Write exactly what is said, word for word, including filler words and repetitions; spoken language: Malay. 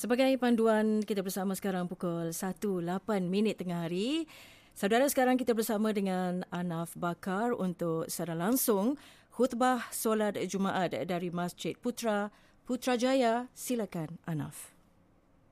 Sebagai panduan, kita bersama sekarang pukul satu lapan minit tengah hari. Saudara, sekarang kita bersama dengan Anaf Bakar untuk secara langsung khutbah solat Jumaat dari Masjid Putra Putrajaya. Silakan Anaf.